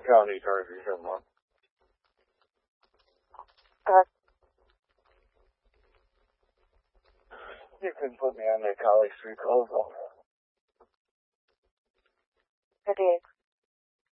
county charges a month. You can put me on the College Street call. I did.